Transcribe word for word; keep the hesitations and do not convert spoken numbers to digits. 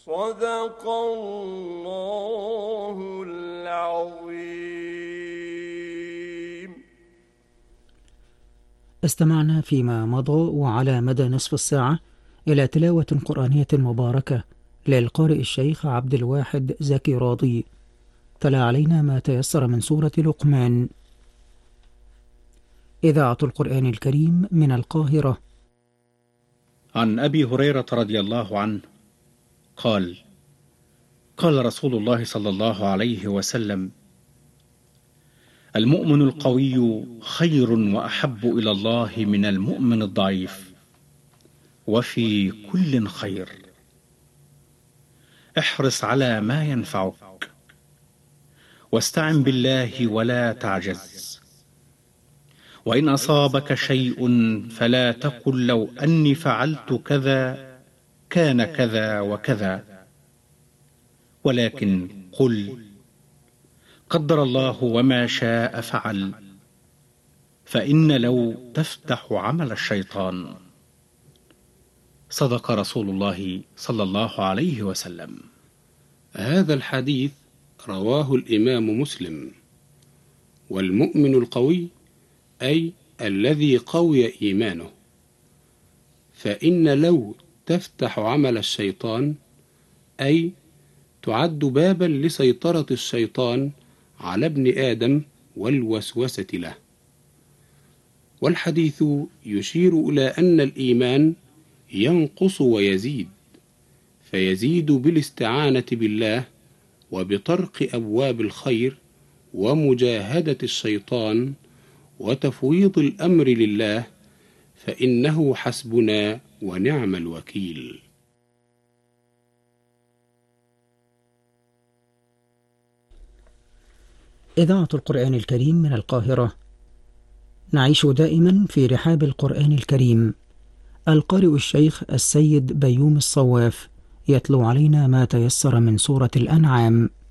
صدق الله العظيم. استمعنا فيما مضى وعلى مدى نصف الساعة إلى تلاوة قرآنية مباركة للقارئ الشيخ عبد الواحد زكي راضي، تلا علينا ما تيسر من سورة لقمان. إذاعة القرآن الكريم من القاهرة. عن أبي هريرة رضي الله عنه قال: قال رسول الله صلى الله عليه وسلم: المؤمن القوي خير وأحب إلى الله من المؤمن الضعيف، وفي كل خير. احرص على ما ينفعك، واستعن بالله ولا تعجز، وإن أصابك شيء فلا تقل لو أني فعلت كذا كان كذا وكذا، ولكن قل قدر الله وما شاء فعل، فإن لو تفتح عمل الشيطان. صدق رسول الله صلى الله عليه وسلم. هذا الحديث رواه الإمام مسلم. والمؤمن القوي أي الذي قوي إيمانه، فإن لو تفتح عمل الشيطان أي تعد بابا لسيطرة الشيطان على ابن آدم والوسوسة له. والحديث يشير إلى أن الإيمان ينقص ويزيد، فيزيد بالاستعانة بالله وبطرق أبواب الخير ومجاهدة الشيطان وتفويض الأمر لله، فإنه حسبنا ونعم الوكيل. إذاعة القرآن الكريم من القاهرة. نعيش دائما في رحاب القرآن الكريم. القارئ الشيخ السيد بيوم الصواف يتلو علينا ما تيسر من سورة الأنعام.